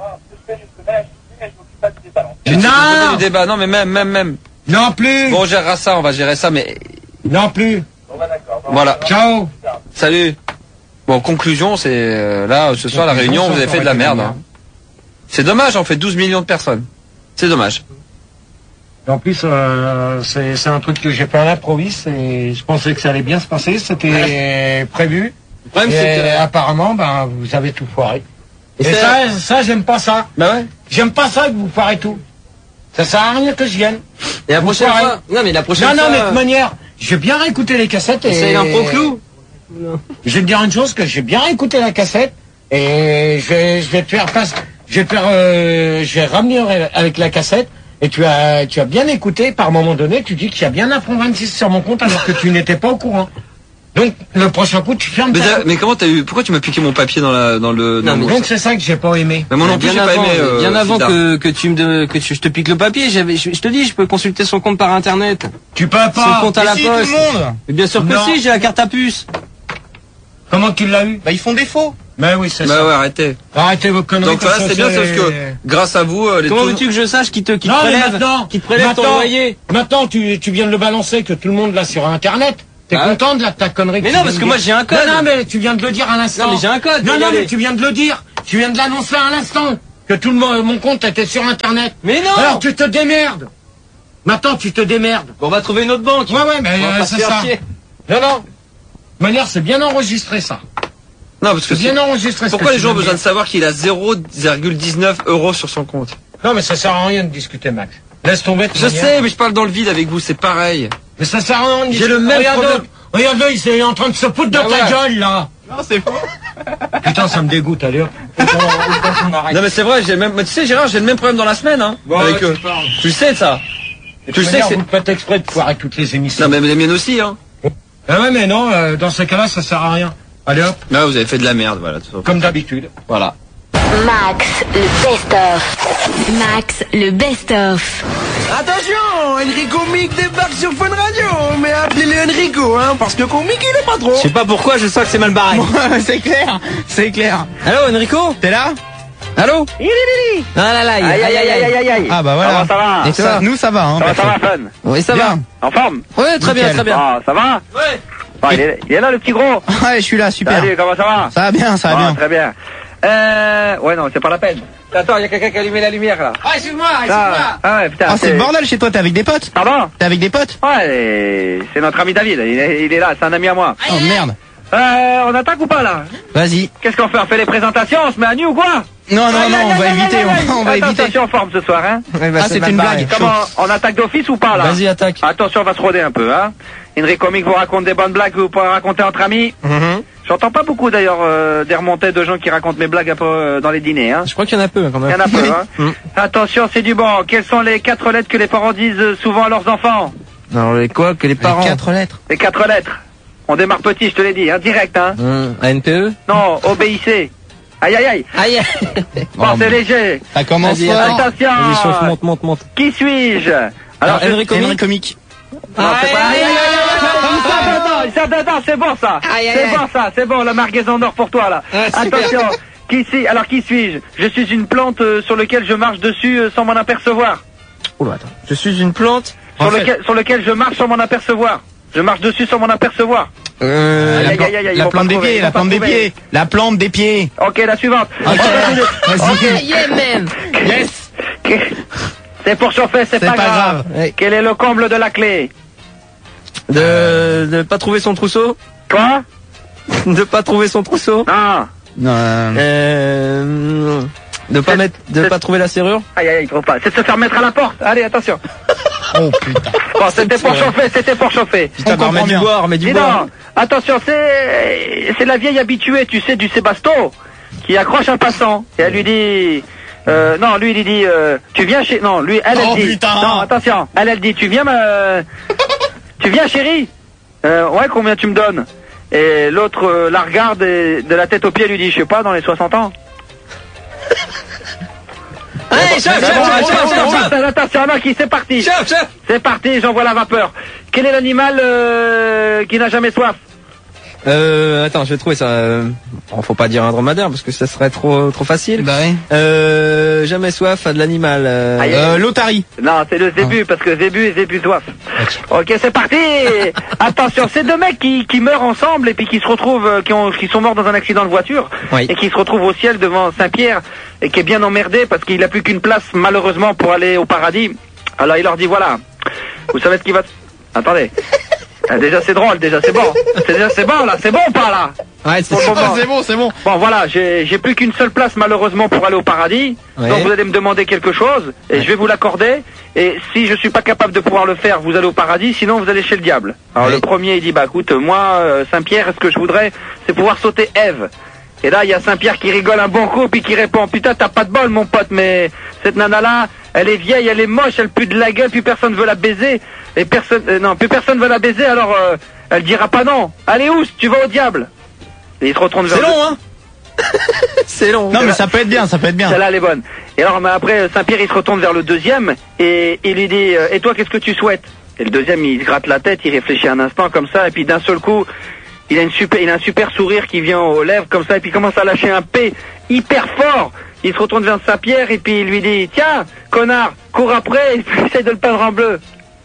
Non. Du débat. Non, mais même. Non plus. Bon, on gérera ça, on va gérer ça, mais... Non plus. Voilà. Ciao. Salut. Bon, conclusion, c'est... là, ce soir, la réunion, vous avez fait de la merde. Hein. C'est dommage, on fait 12 millions de personnes. C'est dommage. En plus, c'est un truc que j'ai fait à l'improviste et je pensais que ça allait bien se passer. C'était prévu. Le problème, c'est que apparemment, vous avez tout foiré. Et ça, j'aime pas ça. Bah ouais. J'aime pas ça que vous foirez tout. Ça sert à rien que je vienne. Et la prochaine fois. Non, mais la prochaine fois. Non, mais de toute manière, je vais bien réécouter les cassettes et. C'est un pro clou. Je vais te dire une chose, que j'ai bien réécouté la cassette et je vais te faire passer. Je vais ramener avec la cassette et tu as bien écouté. Par moment donné, tu dis qu'il y a bien un franc 26 sur mon compte alors que tu n'étais pas au courant. Donc le prochain coup, tu fermes. Mais comment t'as eu? Pourquoi tu m'as piqué mon papier dans le? Donc c'est ça que j'ai pas aimé. Mais moi non plus, j'ai pas aimé. Bien avant que je te pique le papier, je te dis, je peux consulter son compte par internet. Tu peux pas. Son compte à la poste. Tout le monde. Mais bien sûr que si, j'ai la carte à puce. Comment tu l'as eu? Bah ils font des faux. Mais oui, c'est ça. Bah ouais, arrêtez. Arrêtez vos conneries. Donc là, c'est bien, parce que grâce à vous, les Comment veux-tu que je sache qui te prélève ton loyer? Maintenant, tu viens de le balancer, que tout le monde l'a sur Internet. T'es content de ta connerie? Mais non, parce que moi j'ai un code. Non, mais tu viens de le dire à l'instant. Non, mais j'ai un code. Non, mais tu viens de le dire. Tu viens de l'annoncer à l'instant. Que tout mon compte était sur Internet. Mais non! Alors tu te démerdes. Maintenant, tu te démerdes. Bon, on va trouver une autre banque. Ouais, mais c'est ça. Non. De manière, c'est bien enregistré, ça. Non, parce que c'est bien enregistré. Pourquoi les gens ont besoin de savoir qu'il a 0,19 € sur son compte? Non, mais ça sert à rien de discuter, Max. Laisse tomber. Je sais, mais je parle dans le vide avec vous, c'est pareil. Mais ça sert à rien de discuter. J'ai le même problème. Regarde-le, il est en train de se foutre de ta gueule, là. Non, c'est faux. Putain, ça me dégoûte, allez hop. Non, mais c'est vrai, tu sais, Gérard, j'ai le même problème dans la semaine, hein. Bon, avec eux. Tu sais ça. Tu sais que vous faites exprès de foirer toutes les émissions. Non, mais les miennes aussi, hein. Ah ouais, mais non, dans ce cas-là, ça sert à rien. Allez hop. Là, vous avez fait de la merde, voilà. Comme d'habitude. Voilà. Max, le best-of. Max, le best-of. Attention, Enrico Mick débarque sur Fun Radio, mais appelez-le Enrico, hein, parce que Comic il est pas trop. Je sais pas pourquoi, je sens que c'est mal barré. c'est clair. Allô, Enrico? T'es là? Allô? Ah là là, aïe. Ah bah voilà. Ça va. Et ça, nous ça va, hein. Ça va, Fun. Oui, ça va. En forme? Ouais, très bien, très bien. Ah, ça va? Ouais. Ah, il est là, le petit gros? Ouais, je suis là, super. Salut, comment ça va? Ça va bien, ça va bien. Très bien. Ouais, non, c'est pas la peine. Attends, il y a quelqu'un qui a allumé la lumière, là. Ah, excuse-moi. Ah ouais, putain. Oh, c'est le bordel chez toi, t'es avec des potes? Pardon? T'es avec des potes? Ouais, c'est notre ami David, il est là, c'est un ami à moi. Oh merde. On attaque ou pas, là? Vas-y. Qu'est-ce qu'on fait? On fait les présentations, on se met à nu ou quoi? Non, on va éviter, on va éviter. Attention, en forme ce soir, hein. Ah, c'est une blague. Comment, on attaque d'office ou pas, là? Vas-y, attaque. Attention, on va se rôder un peu, hein. Enrico Mick vous raconte des bonnes blagues que vous pourrez raconter entre amis. J'entends pas beaucoup d'ailleurs des remontées de gens qui racontent mes blagues un peu dans les dîners. Hein. Je crois qu'il y en a peu quand même. Il y en a peu. Hein. Attention, c'est du bon. Quelles sont les 4 lettres que les parents disent souvent à leurs enfants? Alors les quoi que les parents? Les 4 lettres. Les 4 lettres. On démarre petit, je te l'ai dit, hein, direct. Hein. ANPE? Non, obéissez. Aïe aïe aïe. Aïe. Bon, c'est léger. Ça commence fort. Attention. Vas-y, monte. Qui suis-je? Alors Enrico Mick. Non, c'est pas... Il sert dedans, c'est bon ça. C'est bon, la margaison d'or pour toi là. Attention, qui suis-je? Je suis une plante sur laquelle je marche dessus sans m'en apercevoir. Oula, attends. Je suis une plante sur lequel je marche sans m'en apercevoir. Je marche dessus sans m'en apercevoir. La plante des pieds, la plante des pieds. Ok, la suivante. Vas-y. Yeah, man. Yes. C'est pour chauffer, c'est pas grave. Quel est le comble de la clé? De pas trouver son trousseau? Quoi? De pas trouver son trousseau? Non. De pas trouver la serrure? Aïe, il trouve pas. C'est de se faire mettre à la porte. Allez, attention. Oh putain. Bon, c'était pour chauffer. Putain, bah, remets du boire. Non, attention, c'est la vieille habituée, tu sais, du Sébasto, qui accroche un passant. Et elle lui dit... non, lui il dit tu viens chez... Non, lui, elle dit... Putain. Non, attention, elle dit tu viens chérie? Ouais, combien tu me donnes? Et l'autre la regarde et de la tête aux pieds lui dit je sais pas, dans les 60 ans. Allez, chef. Attention, Marquis, c'est parti. Chef. C'est parti, j'envoie la vapeur. Quel est l'animal qui n'a jamais soif? Attends, je vais trouver ça. Faut pas dire un dromadaire parce que ça serait trop facile. Bah oui. Jamais soif à de l'animal. L'otarie. Non, c'est le zébu, parce que zébu et zébu soif. Ok, c'est parti. Attention, c'est deux mecs qui meurent ensemble et puis qui se retrouvent, qui sont morts dans un accident de voiture et qui se retrouvent au ciel devant Saint-Pierre et qui est bien emmerdé parce qu'il a plus qu'une place malheureusement pour aller au paradis. Alors il leur dit voilà, vous savez ce qui va... Attendez. Déjà c'est drôle, c'est bon. C'est bon là, c'est bon ou pas là? Ouais, c'est bon. Bon voilà, j'ai plus qu'une seule place malheureusement pour aller au paradis. Ouais. Donc vous allez me demander quelque chose et je vais vous l'accorder. Et si je suis pas capable de pouvoir le faire, vous allez au paradis, sinon vous allez chez le diable. Alors le premier il dit bah écoute, moi Saint-Pierre, ce que je voudrais c'est pouvoir sauter Ève. Et là il y a Saint-Pierre qui rigole un bon coup puis qui répond putain t'as pas de bol mon pote, mais cette nana là elle est vieille, elle est moche, elle pue de la gueule, puis personne veut la baiser. Et personne, plus personne veut la baiser, alors elle dira pas non. Allez où tu vas au diable. Et il se retourne vers... C'est long, hein. C'est long. Non mais ça peut être bien. Celle-là elle est bonne. Et alors mais après Saint-Pierre il se retourne vers le deuxième et il lui dit et toi qu'est-ce que tu souhaites? Et le deuxième il se gratte la tête, il réfléchit un instant comme ça et puis d'un seul coup il a un super sourire qui vient aux lèvres comme ça, et puis il commence à lâcher un P hyper fort. Il se retourne vers Saint-Pierre et puis il lui dit « Tiens, connard, cours après, et puis essaye de le peindre en bleu. »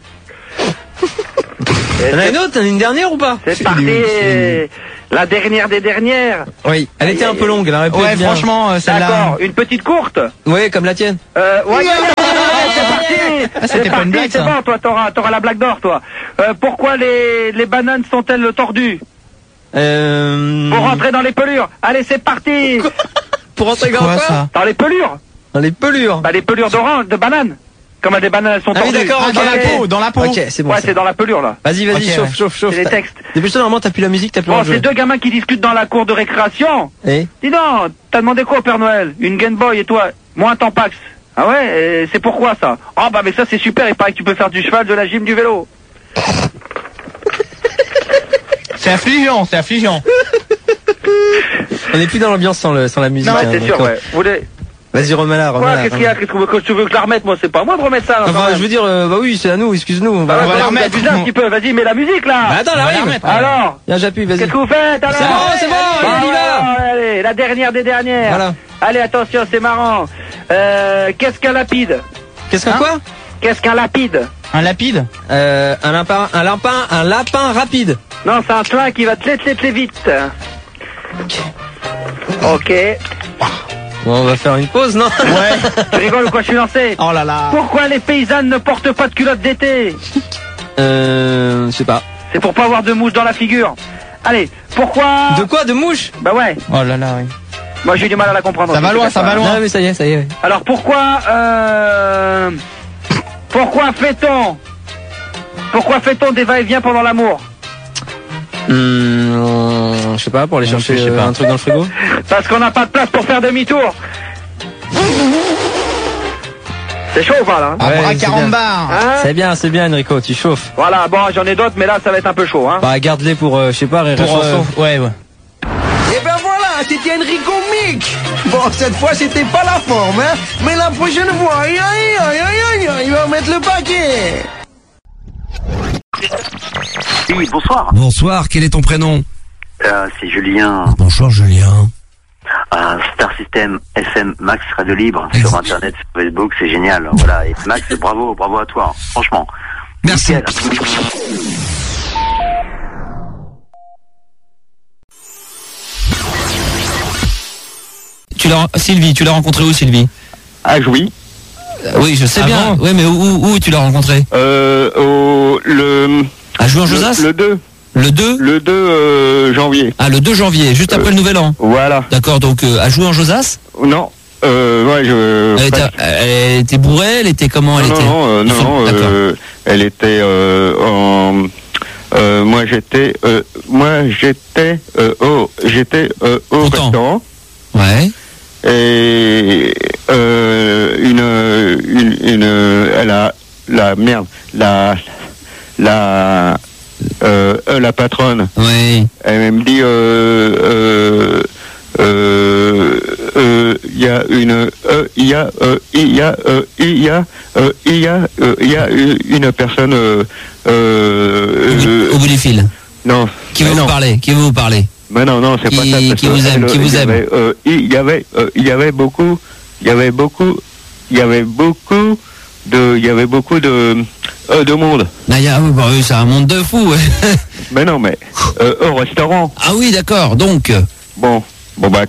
T'en as une autre, une dernière ou pas? C'est parti, la dernière des dernières. Oui, elle était un peu longue, elle aurait pu être bien. Franchement, celle-là. D'accord, une petite courte. Oui, comme la tienne. Ouais, c'est parti. C'était pas une blague, c'est ça. bon, toi, t'auras la blague d'or, toi. Pourquoi les bananes sont-elles tordues? Pour rentrer dans les pelures. Allez, c'est parti. Pour rentrer dans quoi, ça? Dans les pelures. Dans les pelures. Bah, les pelures d'orange, de bananes. Comme des bananes, elles sont tordues. Ah oui, d'accord, Dans la peau. Ok, c'est bon. Ouais, c'est dans la pelure, là. Vas-y, chauffe. C'est les textes. Dépêche-toi, normalement, t'as plus la musique, t'as plus Bon, le jeu. c'est deux gamins qui discutent dans la cour de récréation. Et Dis donc, t'as demandé quoi au Père Noël? Une Game Boy, et toi? Moi, un Tampax. Ah ouais? Et c'est pourquoi, ça? Oh, bah, mais ça, c'est super. Il paraît que tu peux faire du cheval, de la gym, du vélo. C'est affligeant. on est plus dans l'ambiance sans la musique. Non, hein, c'est sûr, ouais. Vous voulez... Vas-y, remets-la. Quoi? Qu'est-ce qu'il y a? Qu'est-ce que tu veux que je la remette? Moi, c'est pas à moi de remettre ça, là. Enfin, je veux dire, bah oui, c'est à nous, excuse-nous. On va la remettre un petit peu. Vas-y, mets la musique, là. Bah attends, la remettre. Alors? Viens, j'appuie, vas-y. Qu'est-ce que vous faites, alors? C'est bon, on y va. Allez, la dernière des dernières. Voilà. Allez, attention, c'est marrant. Qu'est-ce qu'un lapide? Qu'est-ce qu'un quoi? Qu'est-ce qu'un lapide? Un lapide? Un lapin rapide. Non, c'est un train qui va très vite. Ok. Bon, on va faire une pause, non? Ouais. Tu rigoles ou quoi? Je suis lancé. Oh là là. Pourquoi les paysannes ne portent pas de culotte d'été? Je sais pas. C'est pour pas avoir de mouche dans la figure. Allez, pourquoi... De quoi? De mouche? Bah ouais. Oh là là, oui. Moi j'ai du mal à la comprendre. Ça va loin. Non, mais ça y est. Ouais. Alors pourquoi fait-on des va-et-vient pendant l'amour? Je sais pas, pour aller chercher un truc dans le frigo. Parce qu'on n'a pas de place pour faire demi-tour. C'est chaud ou pas là? Abracadabra. Hein? C'est bien Enrico, tu chauffes. Voilà, bon j'en ai d'autres mais là ça va être un peu chaud hein. Bah garde-les pour, je sais pas, rire Pour chanson. ouais. Et ben voilà, c'était Enrico Mick. Bon, cette fois c'était pas la forme, hein. Mais la prochaine fois, aïe, il va mettre le paquet. Oui, bonsoir. Bonsoir, quel est ton prénom? C'est Julien. Bonsoir Julien. Star System FM Max Radio Libre sur Internet, sur Facebook, c'est génial. Voilà, et Max, bravo à toi, franchement. Merci. Nickel. Sylvie, tu l'as rencontré où, Sylvie? Ah, oui. Oui, je sais bien. Oui, mais où tu l'as rencontré? À Jouy-en-Josas? Le 2. Le 2? Le 2 janvier. Ah, le 2 janvier, juste après le Nouvel An. Voilà. D'accord, donc à Jouy-en-Josas? Non. Ouais, Elle était bourrée, elle était comment? Elle était... Non, elle était moi j'étais au restaurant. Ouais. Et elle a la patronne. Oui. Elle me dit il y a une personne au bout du fil. Non. Qui veut vous parler? Mais non, c'est pas ça. Qui vous aime, qui vous aime. Il y avait beaucoup de monde. C'est un monde de fous. Mais non, mais au restaurant. Ah oui, d'accord. Donc. Bon bah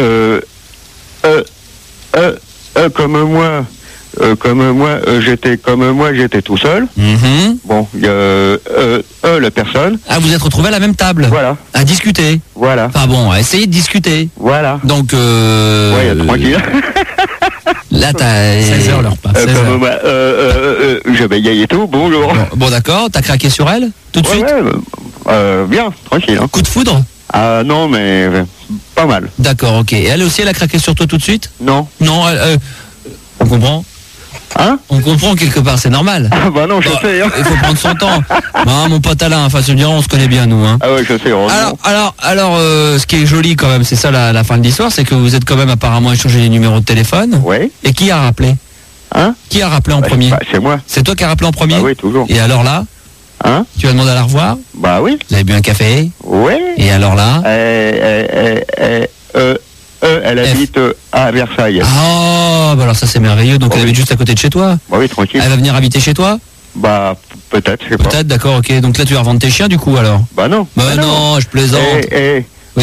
comme moi j'étais tout seul. Bon, il y a la personne. Ah, vous êtes retrouvés à la même table. Voilà. À discuter. Voilà. Enfin bon, à essayer de discuter. Voilà. Donc ouais, tranquille. Là, t'as 16h leur pas. Comme moi, je bégaye et tout. Bonjour. Bon d'accord. T'as craqué sur elle tout de suite. Ouais, bien, tranquille. Hein. Coup de foudre. Non, mais pas mal. D'accord, ok. Et elle aussi, elle a craqué sur toi tout de suite? Non. Non, on comprend. Hein? On comprend quelque part, c'est normal. Ah bah non, je sais. Hein. Il faut prendre son temps. Non, mon pote Alain, enfin, je veux dire, on se connaît bien, nous. Hein. Ah ouais, je sais. Alors, ce qui est joli quand même, c'est ça la fin de l'histoire, c'est que vous êtes quand même apparemment échangé les numéros de téléphone. Oui. Et qui a rappelé? Hein? Qui a rappelé en premier? C'est moi. C'est toi qui as rappelé en premier? Ah oui, toujours. Et alors là? Hein? Tu vas demander à la revoir? Bah oui. Vous avez bu un café? Oui. Et alors là? Elle habite à Versailles. Ah, bah alors ça c'est merveilleux. Donc elle habite juste à côté de chez toi? Bah oui, tranquille. Elle va venir habiter chez toi? Bah peut-être, je sais pas. Peut-être, d'accord, ok. Donc là tu vas revendre tes chiens du coup alors? Bah non. Bah non, je plaisante. Oui.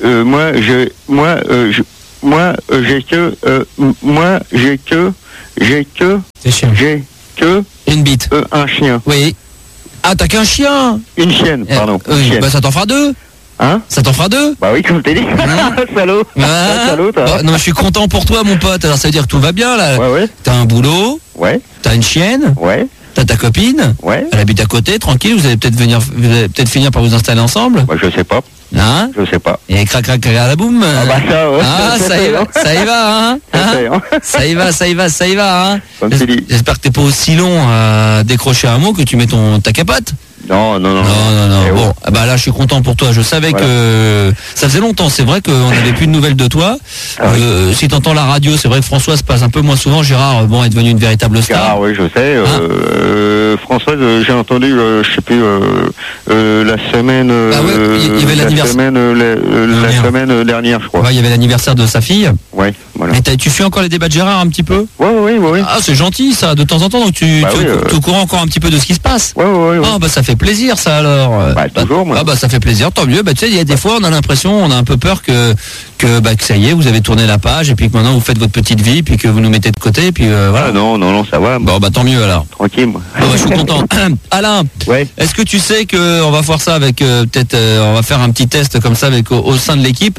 J'ai que une bite. Un chien. Oui. Ah, t'as qu'un chien? Une chienne, pardon. Bah ça t'en fera 2. Hein? Ça t'en fera 2? Bah oui, comme t'es dit. Salaud. Salaud, toi. Bah, non, je suis content pour toi, mon pote. Alors ça veut dire que tout va bien là. Ouais. T'as un boulot. Ouais. T'as une chienne. Ouais. T'as ta copine. Ouais. Elle habite à côté, tranquille. Vous allez peut-être finir par vous installer ensemble. Bah je sais pas. Hein? Je sais pas. Et crac crac crac à la boum. Ah bah ça, ouais. Ah, ça y va, hein? Ça y va, hein? Comme tu dis. J'espère que t'es pas aussi long à décrocher un mot que tu mets ta capote. Non. Bon, bah là, je suis content pour toi. Je savais que ça faisait longtemps. C'est vrai qu'on n'avait plus de nouvelles de toi. Si t'entends la radio, c'est vrai que Françoise passe un peu moins souvent. Gérard, est devenu une véritable star. Ah oui, je sais. Françoise, j'ai entendu, je sais plus, la semaine. Il y avait l'anniversaire. La semaine dernière, je crois. Ouais, il y avait l'anniversaire de sa fille. Ouais, voilà. Et tu suis encore les débats de Gérard un petit peu? Oui. Ah, c'est gentil ça, de temps en temps. Donc tu es au courant encore un petit peu de ce qui se passe. Ouais. Ah bah ça fait plaisir ça alors. Toujours moi. Ah bah ça fait plaisir, tant mieux. Bah tu sais, il y a des fois on a l'impression, on a un peu peur que ça y est, vous avez tourné la page et puis que maintenant vous faites votre petite vie puis que vous nous mettez de côté et puis voilà. Ah non, ça va. Bon bah tant mieux alors. Tranquille moi. Bon, bah, je suis content. Alain, est-ce que tu sais que on va voir ça avec peut-être on va faire un petit test comme ça avec au sein de l'équipe.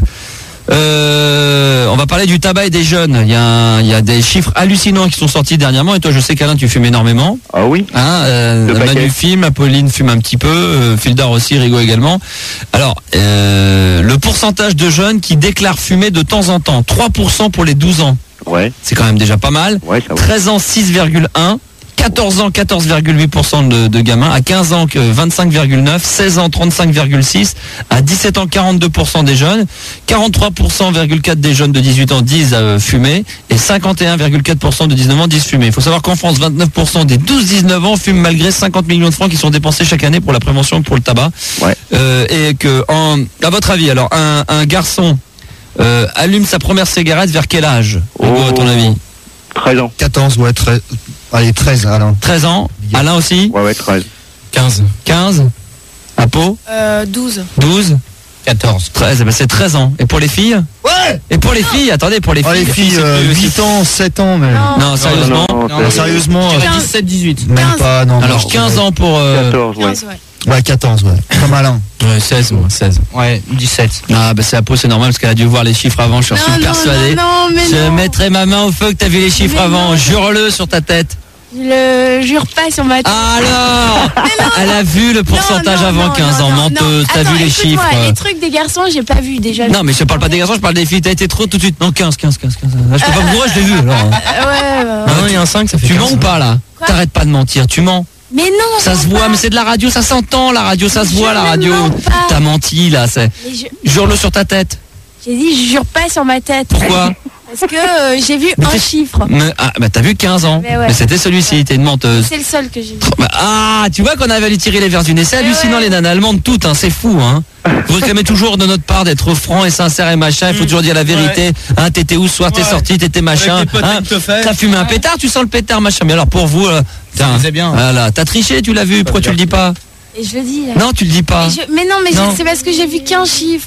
On va parler du tabac et des jeunes. Il y a des chiffres hallucinants qui sont sortis dernièrement. Et toi, je sais qu'Alain, tu fumes énormément. Ah oui. Manu fume, Apolline fume un petit peu, Fildar aussi, Rigaud également. Alors, le pourcentage de jeunes qui déclarent fumer de temps en temps, 3% pour les 12 ans. Ouais. C'est quand même déjà pas mal. Ouais, ça va. 13 ans, 6,1. 14 ans, 14,8% de gamins, à 15 ans, 25,9%, 16 ans, 35,6%, à 17 ans, 42% des jeunes, 43,4% des jeunes de 18 ans disent fumer, et 51,4% de 19 ans disent fumer. Il faut savoir qu'en France, 29% des 12-19 ans fument malgré 50 millions de francs qui sont dépensés chaque année pour la prévention et pour le tabac. Ouais. Et que, à votre avis, alors, un garçon allume sa première cigarette vers quel âge, à ton avis? 13 ans. 14, ouais, 13. Allez, 13, Alain. 13 ans. Alain aussi? Ouais, 13. 15. 15. Apo? 12. 12. 14. 13. C'est 13 ans. Et pour les filles? Ouais! Et pour les filles, attendez, pour les filles. Les filles, 8 ans, 7 ans, même. Non, sérieusement? Non, sérieusement. 17, 18. Même pas, non. Alors, 15 ans pour... 14, ouais. 15, Ouais, 14, ouais. Comme Alain. Ouais, 16, moi, 16. Ouais, 17. Ah, bah c'est Apo, c'est normal, parce qu'elle a dû voir les chiffres avant, je suis persuadé. Je mettrai ma main au feu que t'as vu les chiffres avant. Jure-le sur ta tête. Je le jure pas sur ma tête. Alors elle a vu le pourcentage avant 15 ans, menteuse, t'as vu les chiffres. Les trucs des garçons, j'ai pas vu déjà. Non, mais je parle pas des garçons, je parle des filles, t'as été trop tout de suite. Non, 15. Là, je peux pas me bourrer, je l'ai vu alors. Ouais. Non, il y a un 5, ça fait Tu 15. mens ou pas là? T'arrêtes pas de mentir, tu mens. Mais non, ça se voit, mais c'est de la radio, ça s'entend la radio, ça se voit la radio. T'as menti là, jure-le sur ta tête. J'ai dit, je jure pas sur ma tête. Pourquoi? Parce que j'ai vu un chiffre. Bah t'as vu 15 ans. Mais c'était celui-ci, t'es une menteuse. C'est le seul que j'ai vu. Tu vois qu'on avait lui tirer les vers du nez. C'est hallucinant les nanas allemandes toutes, hein, c'est fou. Hein. Vous réclamez toujours de notre part d'être franc et sincère et machin. Il faut toujours dire la vérité. Hein, t'étais où ce soir, t'es sorti, t'étais machin. T'as fumé un pétard, tu sens le pétard, machin. Mais alors pour vous, voilà, t'as triché, tu l'as vu, pourquoi tu le dis pas? Et je le dis là. Non, tu le dis pas. Mais non, c'est parce que j'ai vu qu'un chiffre.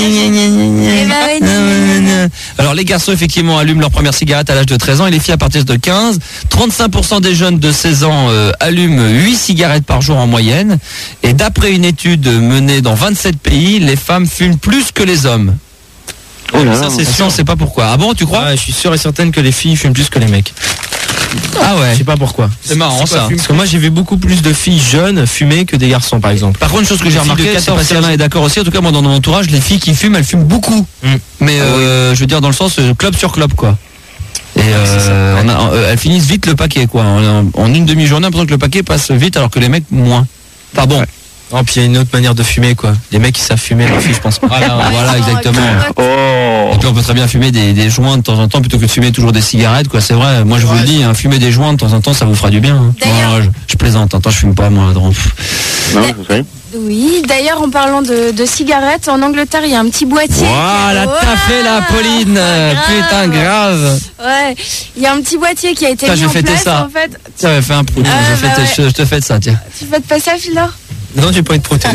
Alors les garçons effectivement allument leur première cigarette à l'âge de 13 ans et les filles à partir de 15. 35% des jeunes de 16 ans allument 8 cigarettes par jour en moyenne. Et d'après une étude menée dans 27 pays, les femmes fument plus que les hommes. Ça c'est sûr, on sait pas pourquoi. Ah bon, tu crois? Ouais, je suis sûr et certaine que les filles fument plus que les mecs. Ah ouais. Je sais pas pourquoi. C'est marrant ça. Parce que moi j'ai vu beaucoup plus de filles jeunes fumer que des garçons par exemple. Par contre, une chose que j'ai remarqué, je sais pas si Alain est d'accord aussi, en tout cas moi dans mon entourage, les filles qui fument, elles fument beaucoup. Mais je veux dire dans le sens club sur club quoi. Et elles finissent vite le paquet quoi. En une demi-journée, l'impression que le paquet passe vite alors que les mecs moins. Pas bon. Non, puis il y a une autre manière de fumer quoi. Les mecs qui savent fumer, les filles je pense pas. Voilà exactement. Et puis on peut très bien fumer des joints de temps en temps plutôt que de fumer toujours des cigarettes quoi. C'est vrai, moi je vous le dis, hein, fumer des joints de temps en temps ça vous fera du bien. Hein. Moi, je plaisante, attends je fume pas moi. Non, vous savez. Oui, d'ailleurs, en parlant de cigarettes, en Angleterre, il y a un petit boîtier. Voilà, t'as fait la Pauline. Putain, grave. Ouais, il y a un petit boîtier qui a été mis en place, ça. en fait. Tiens, fais un prout. Je te fais de ça, tiens. Tu fais pas ça, Philor? Non, j'ai pas une protéine.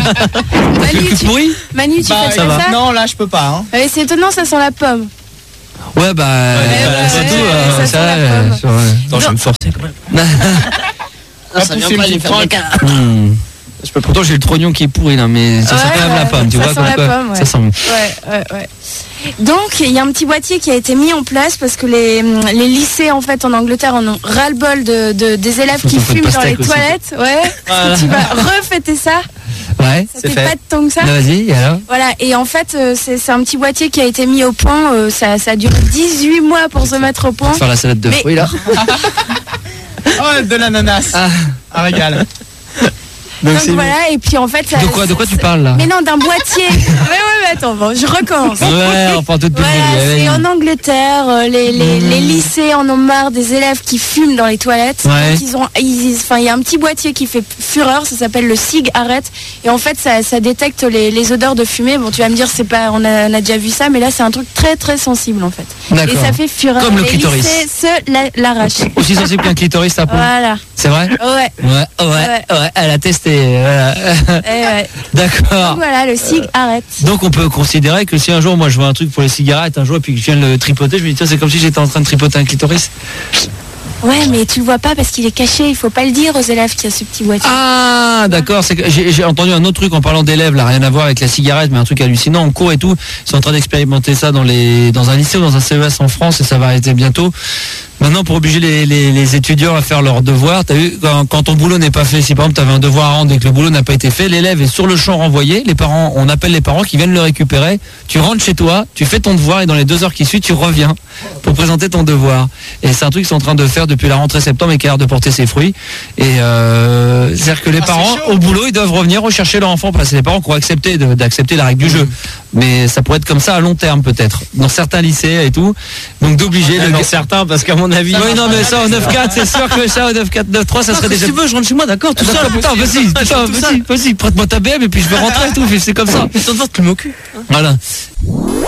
Manu, tu fais ça va. ça? Non, là, je peux pas. Hein. C'est étonnant, ça sent la pomme. Ouais, c'est tout. Ça sent la pomme. Non, je vais me forcer quand même. Ça vient pas les faire pourtant j'ai le trognon qui est pourri là, mais ça sent quand même la pomme, tu vois, comme quoi pomme, ça sent. Ouais. Donc il y a un petit boîtier qui a été mis en place parce que les lycées en fait en Angleterre en ont ras-le-bol des élèves qui fument dans les toilettes. Ouais. Voilà. Tu vas refêter ça. Ouais, ça fait pas de temps que ça. Vas-y, alors. Voilà, et en fait c'est un petit boîtier qui a été mis au point, ça a duré 18 mois pour se mettre au point. Faire la salade de fruits là. Oh, de l'ananas. Un régal. Donc voilà, et puis en fait... De quoi tu parles là? Mais non, d'un boîtier. mais attends, bon, je recommence. Ouais, on parle tout de suite. Et en Angleterre, les lycées en ont marre des élèves qui fument dans les toilettes. Ouais. Donc il y a un petit boîtier qui fait fureur, ça s'appelle le cigarette. Et en fait, ça détecte les odeurs de fumée. Bon, tu vas me dire, on a déjà vu ça, mais là, c'est un truc très très sensible en fait. D'accord. Et ça fait fureur. Comme le clitoris. Les lycées l'arrachent. Aussi sensible qu'un clitoris, ta peau. Voilà. C'est vrai? Ouais, elle a testé. Voilà. D'accord. Voilà, le cigarette. Donc on peut considérer que si un jour moi je vois un truc pour les cigarettes un jour et puis que je viens de le tripoter, je me dis tiens, c'est comme si j'étais en train de tripoter un clitoris. Ouais, mais tu le vois pas parce qu'il est caché, il faut pas le dire aux élèves qu'il y a ce petit boîtier. Ah, d'accord, j'ai entendu un autre truc en parlant d'élèves, là, rien à voir avec la cigarette, mais un truc hallucinant, en cours et tout. Ils sont en train d'expérimenter ça dans un lycée ou dans un CES en France et ça va arrêter bientôt. Maintenant, pour obliger les étudiants à faire leurs devoirs, t'as vu, quand ton boulot n'est pas fait, si par exemple t'avais un devoir à rendre et que le boulot n'a pas été fait, l'élève est sur le champ renvoyé, on appelle les parents qui viennent le récupérer, tu rentres chez toi, tu fais ton devoir et dans les 2 heures qui suivent, tu reviens pour présenter ton devoir. Et c'est un truc qu'ils sont en train de faire depuis la rentrée septembre et qui a l'air de porter ses fruits. Et c'est-à-dire que les parents, au boulot, ils doivent revenir rechercher leur enfant, parce que c'est les parents qui ont accepté d'accepter la règle du jeu. Mais ça pourrait être comme ça à long terme peut-être, dans certains lycées et tout. Donc d'obliger dans certains, parce qu'à mon avis. Oui, non, mais ça au 9-4, c'est sûr que ça au 9-4, 9-3, ça serait déjà. Si tu veux, je rentre chez moi, d'accord, tout ça. Putain, vas-y, prête-moi ta BM et puis je vais rentrer et tout, c'est comme ça. Sans te le cul. Voilà.